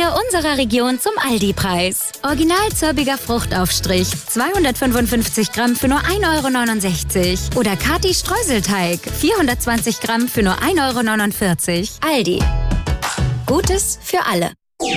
Fruchtsäfte unserer Region zum Aldi-Preis. Original zirbiger Fruchtaufstrich, 255 Gramm für nur 1,69 € Oder Kati Streuselteig, 420 Gramm für nur 1,49 €. Aldi. Gutes für alle.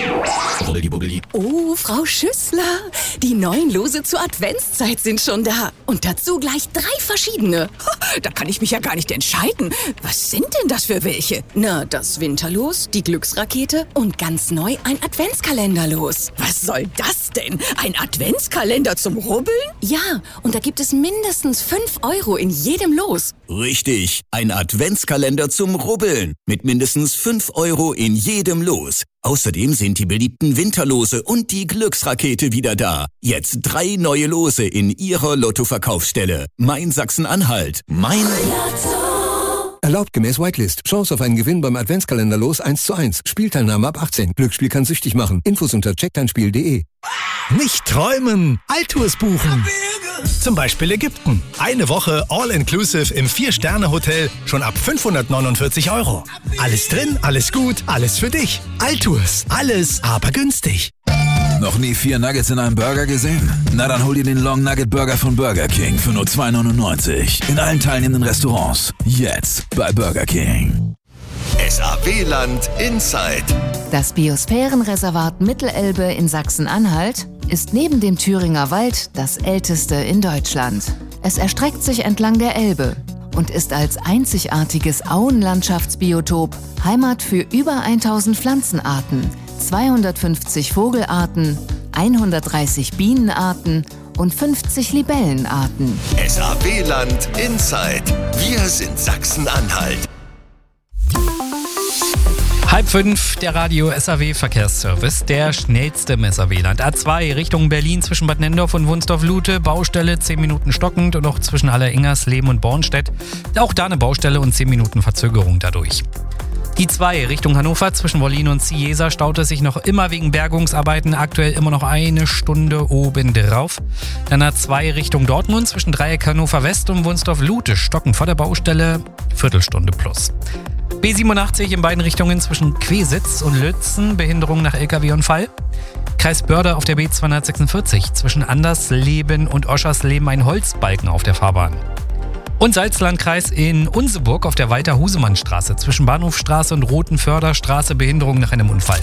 Oh, Frau Schüssler, die neuen Lose zur Adventszeit sind schon da. Und dazu gleich 3 verschiedene. Da kann ich mich ja gar nicht entscheiden. Was sind denn das für welche? Na, das Winterlos, die Glücksrakete und ganz neu ein Adventskalenderlos. Was soll das denn? Ein Adventskalender zum Rubbeln? Ja, und da gibt es mindestens 5 € in jedem Los. Richtig, ein Adventskalender zum Rubbeln. Mit mindestens 5 € in jedem Los. Außerdem sind die beliebten Winterlose und die Glücksrakete wieder da. Jetzt 3 neue Lose in Ihrer Lottoverkaufsstelle. Mein Sachsen-Anhalt. Mein Lotto. Erlaubt gemäß Whitelist. Chance auf einen Gewinn beim Adventskalenderlos 1:1. Spielteilnahme ab 18. Glücksspiel kann süchtig machen. Infos unter checkdeinspiel.de. Nicht träumen, Altours buchen. Zum Beispiel Ägypten. Eine Woche All-Inclusive im 4-Sterne-Hotel schon ab 549 €. Alles drin, alles gut, alles für dich. Altours, alles aber günstig. Noch nie 4 Nuggets in einem Burger gesehen? Na dann hol dir den Long Nugget Burger von Burger King für nur 2,99 € in allen teilnehmenden Restaurants. Jetzt bei Burger King. SAW-Land Inside. Das Biosphärenreservat Mittelelbe in Sachsen-Anhalt ist neben dem Thüringer Wald das älteste in Deutschland. Es erstreckt sich entlang der Elbe und ist als einzigartiges Auenlandschaftsbiotop Heimat für über 1000 Pflanzenarten, 250 Vogelarten, 130 Bienenarten und 50 Libellenarten. SAW-Land Inside. Wir sind Sachsen-Anhalt. 4:30, der Radio SAW Verkehrsservice, der schnellste im SAW-Land. A2 Richtung Berlin zwischen Bad Nendorf und Wunsdorf-Lute, Baustelle 10 Minuten stockend und auch zwischen Allerengers-Lehm und Bornstedt. Auch da eine Baustelle und 10 Minuten Verzögerung dadurch. Die 2 Richtung Hannover zwischen Wollin und Ciesa staut es sich noch immer wegen Bergungsarbeiten, aktuell immer noch 1 Stunde obendrauf. Dann A2 Richtung Dortmund zwischen Dreieck Hannover West und Wunsdorf-Lute stocken vor der Baustelle, Viertelstunde plus. B87 in beiden Richtungen zwischen Quesitz und Lützen, Behinderung nach LKW-Unfall. Kreis Börde auf der B246 zwischen Andersleben und Oschersleben ein Holzbalken auf der Fahrbahn. Und Salzlandkreis in Unseburg auf der Walter-Husemann-Straße zwischen Bahnhofstraße und Rotenförderstraße, Behinderung nach einem Unfall.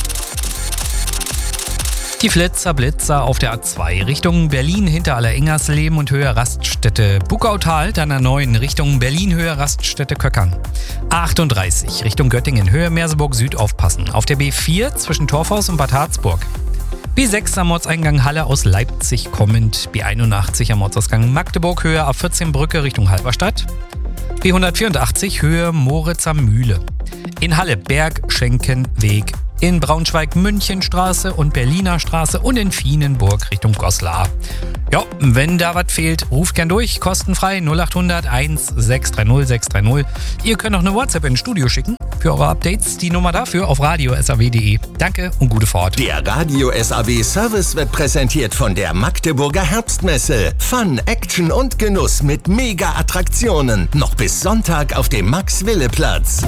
Die Blitzer auf der A2 Richtung Berlin hinter Allerengers-Lehm und Höhe Raststätte Buckautal, dann A9 Richtung Berlin Höhe Raststätte Köckern. A38 Richtung Göttingen Höhe Merseburg Süd aufpassen. Auf der B4 zwischen Torfhaus und Bad Harzburg. B6 am Ortseingang Halle aus Leipzig kommend. B81 am Ortsausgang Magdeburg Höhe A14 Brücke Richtung Halberstadt. B184 Höhe Moritzer Mühle. In Halle Berg-Schenkenweg. In Braunschweig Münchenstraße und Berliner Straße und in Vienenburg Richtung Goslar. Ja, wenn da was fehlt, ruft gern durch, kostenfrei 0800 1630 630. Ihr könnt auch eine WhatsApp ins Studio schicken für eure Updates. Die Nummer dafür auf radio.saw.de. Danke und gute Fahrt. Der Radio SAW Service wird präsentiert von der Magdeburger Herbstmesse. Fun, Action und Genuss mit Mega-Attraktionen. Noch bis Sonntag auf dem Max-Wille-Platz.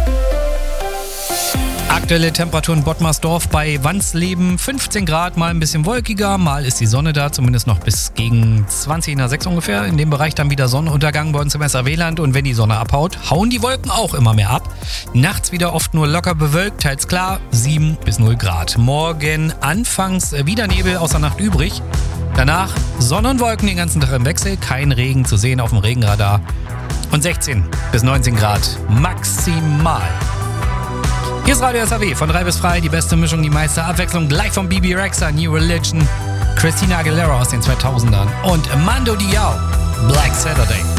Aktuelle Temperatur in Bottmarsdorf bei Wansleben 15 Grad, mal ein bisschen wolkiger, mal ist die Sonne da, zumindest noch bis gegen 20 nach 6 ungefähr. In dem Bereich dann wieder Sonnenuntergang bei uns im SAW-Land und wenn die Sonne abhaut, hauen die Wolken auch immer mehr ab. Nachts wieder oft nur locker bewölkt, teils klar, 7 bis 0 Grad. Morgen anfangs wieder Nebel außer Nacht übrig. Danach Sonne und Wolken den ganzen Tag im Wechsel, kein Regen zu sehen auf dem Regenradar. Und 16 bis 19 Grad maximal. Hier ist Radio SAW, von 3 bis frei, die beste Mischung, die meiste Abwechslung, gleich von Bebe Rexha, New Religion, Christina Aguilera aus den 2000ern und Mando Diao, Black Saturday.